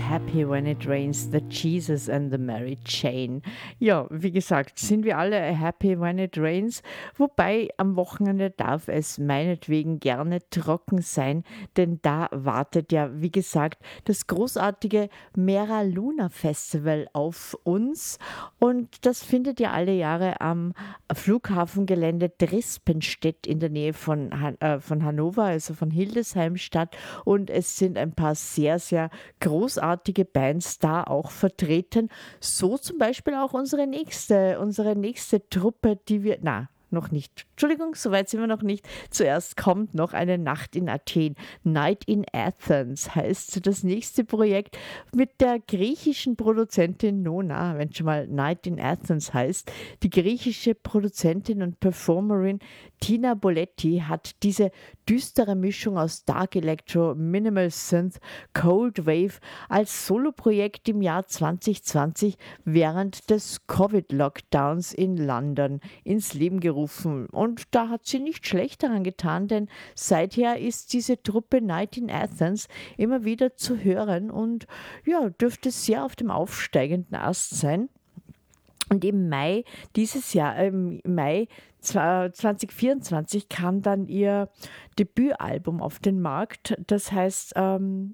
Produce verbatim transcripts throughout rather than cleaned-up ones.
Happy When It Rains, the Jesus and the Mary Chain. Ja, wie gesagt, sind wir alle happy when it rains, wobei am Wochenende darf es meinetwegen gerne trocken sein, denn da wartet ja, wie gesagt, das großartige Mera Luna Festival auf uns und das findet ja alle Jahre am Flughafengelände Drispenstedt in der Nähe von, Han äh, von Hannover, also von Hildesheim statt und es sind ein paar sehr, sehr großartige Bands da auch vertreten. So zum Beispiel auch unsere nächste, unsere nächste Truppe, die wir, na, noch nicht. Entschuldigung, soweit sind wir noch nicht. Zuerst kommt noch eine Nacht in Athen. Night in Athens heißt das nächste Projekt mit der griechischen Produzentin Nona, wenn schon mal Night in Athens heißt. Die griechische Produzentin und Performerin Tina Boletti hat diese düstere Mischung aus Dark Electro, Minimal Synth, Cold Wave als Soloprojekt im Jahr zwanzig zwanzig während des Covid-Lockdowns in London ins Leben gerufen. Und da hat sie nicht schlecht daran getan, denn seither ist diese Truppe Night in Athens immer wieder zu hören und ja, dürfte sehr auf dem aufsteigenden Ast sein. Und im Mai dieses Jahr, im Mai zwanzig vierundzwanzig kam dann ihr Debütalbum auf den Markt. Das heißt, ähm,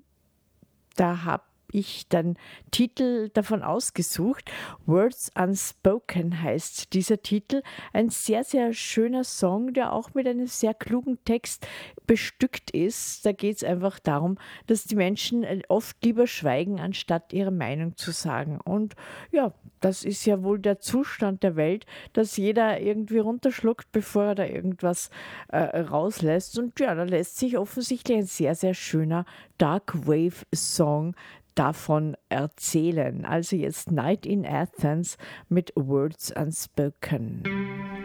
da habe ich dann Titel davon ausgesucht. Words Unspoken heißt dieser Titel. Ein sehr, sehr schöner Song, der auch mit einem sehr klugen Text bestückt ist. Da geht es einfach darum, dass die Menschen oft lieber schweigen, anstatt ihre Meinung zu sagen. Und ja, das ist ja wohl der Zustand der Welt, dass jeder irgendwie runterschluckt, bevor er da irgendwas äh, rauslässt. Und ja, da lässt sich offensichtlich ein sehr, sehr schöner Dark Wave Song davon erzählen. Also jetzt Night in Athens mit Words Unspoken.